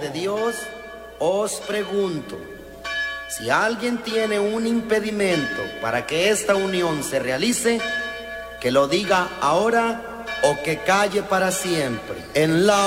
de Dios, os pregunto, si alguien tiene un impedimento para que esta unión se realice, que lo diga ahora o que calle para siempre. En la